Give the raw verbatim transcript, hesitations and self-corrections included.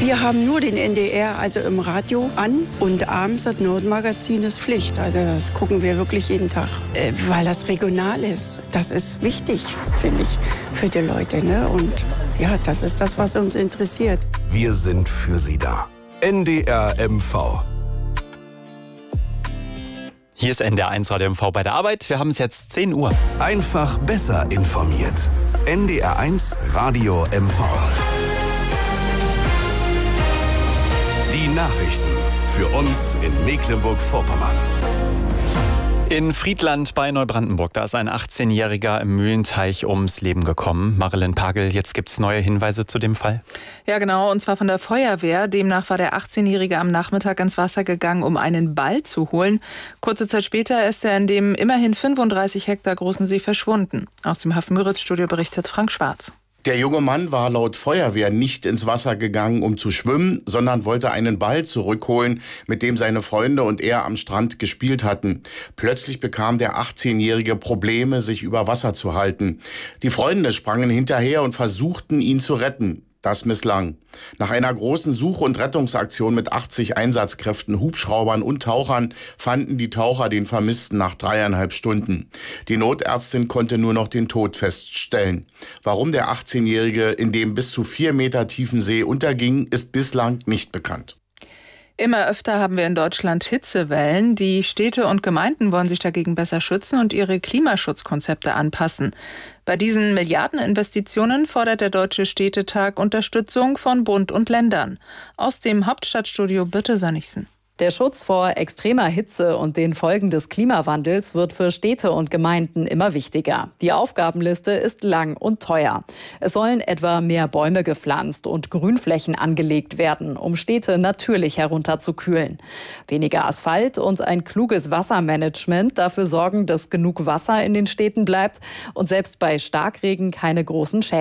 Wir haben nur den N D R, also im Radio, an. Und abends das Nordmagazin ist Pflicht. Also das gucken wir wirklich jeden Tag, äh, weil das regional ist. Das ist wichtig, finde ich, für die Leute. Ne? Und ja, das ist das, was uns interessiert. Wir sind für Sie da. N D R M V. Hier ist N D R eins Radio M V bei der Arbeit. Wir haben es jetzt zehn Uhr. Einfach besser informiert. N D R eins Radio M V. Die Nachrichten für uns in Mecklenburg-Vorpommern. In Friedland bei Neubrandenburg, da ist ein achtzehnjähriger im Mühlenteich ums Leben gekommen. Marilyn Pagel, jetzt gibt es neue Hinweise zu dem Fall? Ja genau, und zwar von der Feuerwehr. Demnach war der achtzehnjährige am Nachmittag ins Wasser gegangen, um einen Ball zu holen. Kurze Zeit später ist er in dem immerhin fünfunddreißig Hektar großen See verschwunden. Aus dem Hafen-Müritz-Studio berichtet Frank Schwarz. Der junge Mann war laut Feuerwehr nicht ins Wasser gegangen, um zu schwimmen, sondern wollte einen Ball zurückholen, mit dem seine Freunde und er am Strand gespielt hatten. Plötzlich bekam der achtzehnjährige Probleme, sich über Wasser zu halten. Die Freunde sprangen hinterher und versuchten, ihn zu retten. Das misslang. Nach einer großen Such- und Rettungsaktion mit achtzig Einsatzkräften, Hubschraubern und Tauchern fanden die Taucher den Vermissten nach dreieinhalb Stunden. Die Notärztin konnte nur noch den Tod feststellen. Warum der achtzehnjährige in dem bis zu vier Meter tiefen See unterging, ist bislang nicht bekannt. Immer öfter haben wir in Deutschland Hitzewellen. Die Städte und Gemeinden wollen sich dagegen besser schützen und ihre Klimaschutzkonzepte anpassen. Bei diesen Milliardeninvestitionen fordert der Deutsche Städtetag Unterstützung von Bund und Ländern. Aus dem Hauptstadtstudio Birte Sönnigsen. Der Schutz vor extremer Hitze und den Folgen des Klimawandels wird für Städte und Gemeinden immer wichtiger. Die Aufgabenliste ist lang und teuer. Es sollen etwa mehr Bäume gepflanzt und Grünflächen angelegt werden, um Städte natürlich herunterzukühlen. Weniger Asphalt und ein kluges Wassermanagement dafür sorgen, dass genug Wasser in den Städten bleibt und selbst bei Starkregen keine großen Schäden